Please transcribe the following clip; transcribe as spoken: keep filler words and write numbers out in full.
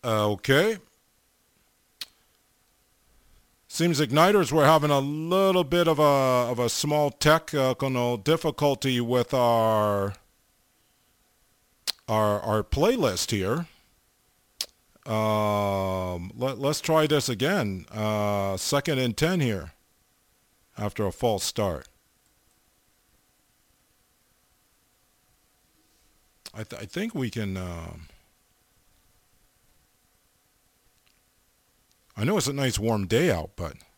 Uh, okay. Seems igniters we're having a little bit of a of a small technical difficulty with our our our playlist here. Um, let, let's try this again. Uh, second and ten here after a false start. I, th- I think we can. Um, I know it's a nice warm day out, but